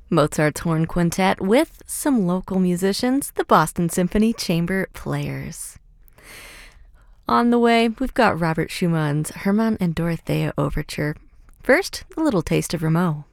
Mozart's Horn Quintet with some local musicians, the Boston Symphony Chamber Players. On the way, we've got Robert Schumann's Hermann and Dorothea Overture. First, a little taste of Rameau.